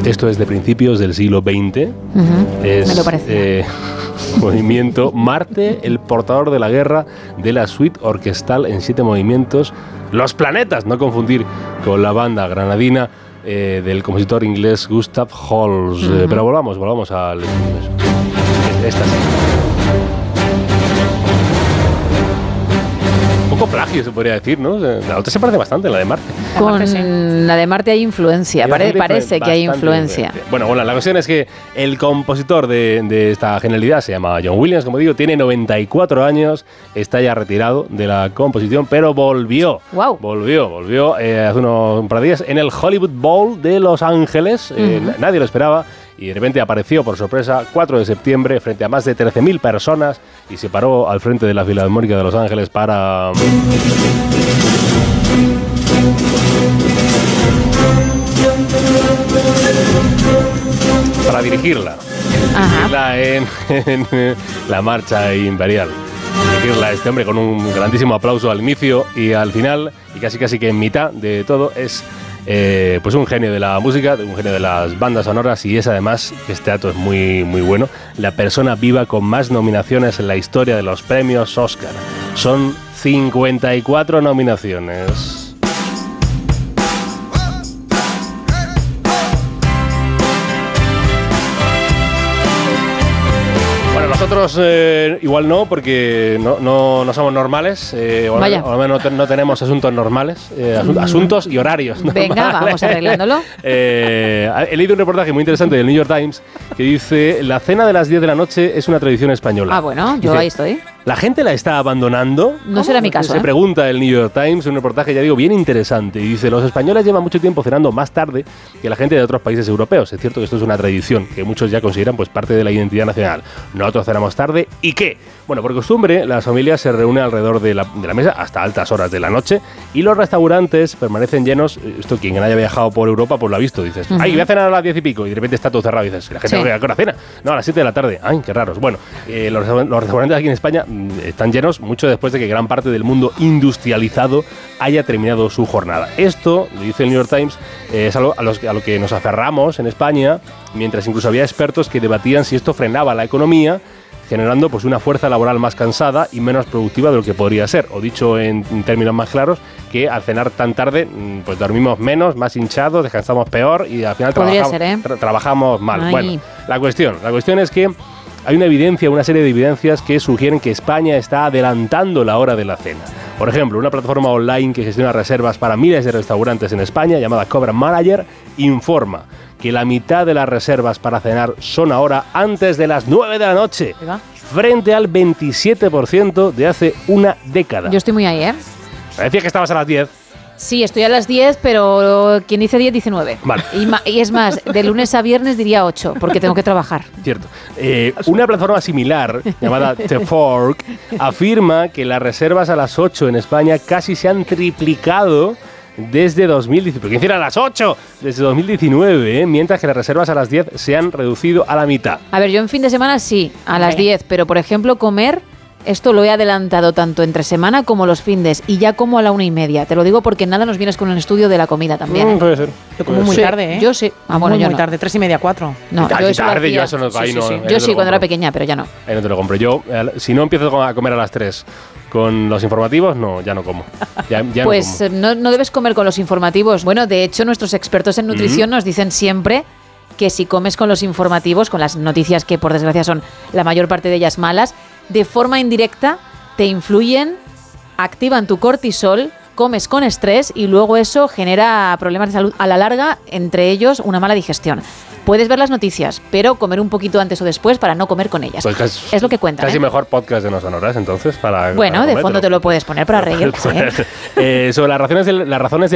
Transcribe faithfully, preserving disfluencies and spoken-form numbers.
Esto es de principios del siglo veinte. Uh-huh. Es, Me lo parece. Eh, movimiento Marte, el portador de la guerra, de la suite orquestal en siete movimientos. Los planetas, no confundir con la banda granadina eh, del compositor inglés Gustav Holst. Uh-huh. Eh, pero volvamos, volvamos al... Esta sí. Un poco plagio, se podría decir, ¿no? La otra se parece bastante a la de Marte. Con la de Marte hay influencia, Pare, parece que hay influencia. influencia. Bueno, bueno, la cuestión es que el compositor de, de esta genialidad se llama John Williams, como digo, tiene noventa y cuatro años, está ya retirado de la composición, pero volvió. Wow. Volvió, volvió eh, hace unos un par de días en el Hollywood Bowl de Los Ángeles. Uh-huh. Eh, nadie lo esperaba. Y de repente apareció por sorpresa cuatro de septiembre frente a más de trece mil personas y se paró al frente de la Filarmónica de Los Ángeles para... para dirigirla. Dirigirla en, en la marcha imperial. Dirigirla a este hombre con un grandísimo aplauso al inicio y al final, y casi casi que en mitad de todo, es... Eh, pues un genio de la música, un genio de las bandas sonoras, y es además, este dato es muy, muy bueno, la persona viva con más nominaciones en la historia de los premios Oscar. Son cincuenta y cuatro nominaciones. Nosotros eh, igual no, porque no, no, no somos normales, eh, o, Vaya. o al menos no, no tenemos asuntos normales, eh, asu- asuntos y horarios normales. Venga, vamos arreglándolo. eh, he leído un reportaje muy interesante del New York Times que dice: la cena de las diez de la noche es una tradición española. Ah, bueno, yo dice, ahí estoy. ¿La gente la está abandonando? No será mi caso. Se ¿eh? pregunta el New York Times, un reportaje, ya digo, bien interesante. Y dice: los españoles llevan mucho tiempo cenando más tarde que la gente de otros países europeos. Es cierto que esto es una tradición que muchos ya consideran pues parte de la identidad nacional. Nosotros cenamos tarde. ¿Y qué? Bueno, por costumbre, las familias se reúnen alrededor de la, de la mesa hasta altas horas de la noche y los restaurantes permanecen llenos. Esto quien haya viajado por Europa pues lo ha visto. Dices, uh-huh. ay, voy a cenar a las diez y pico y de repente está todo cerrado. Y dices, la gente sí. ¿A qué hora cena? No, a las siete de la tarde. Ay, qué raros. Bueno, eh, los, los restaurantes aquí en España están llenos mucho después de que gran parte del mundo industrializado haya terminado su jornada. Esto, dice el New York Times, eh, es algo a, los, a lo que nos aferramos en España, mientras incluso había expertos que debatían si esto frenaba la economía, generando pues una fuerza laboral más cansada y menos productiva de lo que podría ser. O dicho en, en términos más claros, que al cenar tan tarde pues dormimos menos, más hinchados, descansamos peor y al final trabajamos, ser, ¿eh? tra- trabajamos mal. Ay. Bueno, la cuestión, la cuestión es que hay una evidencia, una serie de evidencias que sugieren que España está adelantando la hora de la cena. Por ejemplo, una plataforma online que gestiona reservas para miles de restaurantes en España, llamada Cobra Manager, informa que la mitad de las reservas para cenar son ahora antes de las nueve de la noche, frente al veintisiete por ciento de hace una década. Yo estoy muy ahí, ¿eh? Me decías que estabas a las diez. Sí, estoy a las diez, pero quien dice diez dice nueve. Vale. Y, ma- y es más, de lunes a viernes diría ocho, porque tengo que trabajar. Cierto. Eh, una plataforma similar, llamada The Fork, afirma que las reservas a las ocho en España casi se han triplicado desde dos mil diecinueve. ¿Quién hiciera a las ocho? Desde dos mil diecinueve, ¿eh? Mientras que las reservas a las diez se han reducido a la mitad. A ver, yo en fin de semana sí, a las diez, pero por ejemplo comer, esto lo he adelantado tanto entre semana como los findes, y ya como a la una y media. Te lo digo porque nada nos vienes con el estudio de la comida también. ¿eh? Mm, puede ser. Yo como muy Sí, tarde, ¿eh? Yo sí. Ah, bueno, muy, yo muy no. tarde, tres y media, cuatro. No, Tarde, yo eso lo tarde, hacía. yo eso no- Sí, ahí sí, no- sí. ahí no Yo te sí, lo cuando era compro. pequeña, pero ya no. Ahí no te lo compro. Yo, eh, si no empiezo a comer a las tres con los informativos, no, ya no como. Ya, ya Pues no eh, no, no debes comer con los informativos. Bueno, de hecho, nuestros expertos en nutrición nos dicen siempre que si comes con los informativos, con las noticias que por desgracia son la mayor parte de ellas malas, de forma indirecta te influyen, activan tu cortisol, comes con estrés y luego eso genera problemas de salud a la larga, entre ellos una mala digestión. Puedes ver las noticias, pero comer un poquito antes o después para no comer con ellas. Pues casi, es lo que cuentan. Casi ¿eh? mejor podcast de No Sonoras, entonces, para... Bueno, para de comer, fondo te lo puedes poner para reírse. ¿eh? Eh, sobre las razones, del, las razones del